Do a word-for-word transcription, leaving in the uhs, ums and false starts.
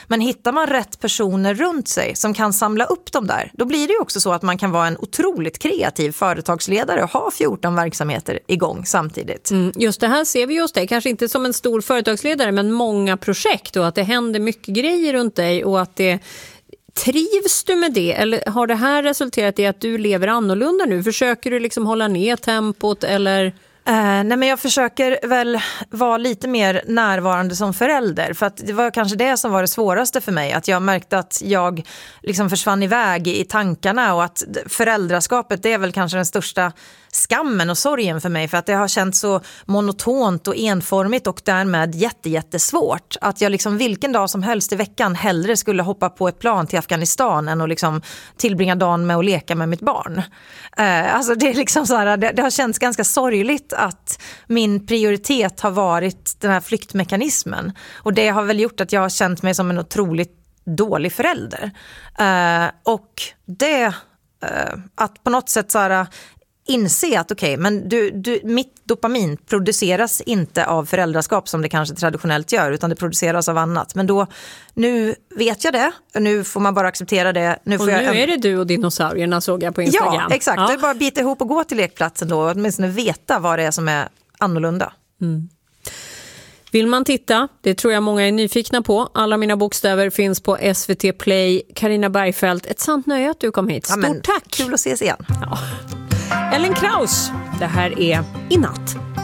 Men hittar man rätt personer runt sig som kan samla upp dem där, då blir det ju också så att man kan vara en otroligt kreativ företagsledare och ha fjorton verksamheter igång samtidigt. Mm, just det här ser vi just det, kanske inte som en stor företagsledare men många projekt och att det händer mycket grejer runt dig och att det trivs du med det eller har det här resulterat i att du lever annorlunda nu? Försöker du liksom hålla ner tempot eller... Uh, nej men jag försöker väl vara lite mer närvarande som förälder, för att det var kanske det som var det svåraste för mig, att jag märkte att jag liksom försvann iväg i tankarna och att föräldraskapet, det är väl kanske den största skammen och sorgen för mig, för att det har känts så monotont och enformigt och därmed jätte, jättesvårt att jag liksom vilken dag som helst i veckan hellre skulle hoppa på ett plan till Afghanistan än att liksom tillbringa dagen med att leka med mitt barn. Uh, alltså det är liksom så här, det, det har känts ganska sorgligt att min prioritet har varit den här flyktmekanismen, och det har väl gjort att jag har känt mig som en otroligt dålig förälder. Uh, och det uh, att på något sätt så här, inse att okej, okay, men du, du, mitt dopamin produceras inte av föräldraskap som det kanske traditionellt gör, utan det produceras av annat. Men då, nu vet jag det, och nu får man bara acceptera det. Nu, får och nu jag, är det du och dinosaurierna, såg jag på Instagram. Ja, exakt. Ja. Det är bara att bita ihop och gå till lekplatsen då, och åtminstone veta vad det är som är annorlunda. Mm. Vill man titta, det tror jag många är nyfikna på. Alla mina bokstäver finns på S V T Play. Carina Bergfeldt, ett sant nöje att du kom hit. Stort ja, men, tack! Kul att ses igen. Ja. Ellen Kraus, det här är I natt.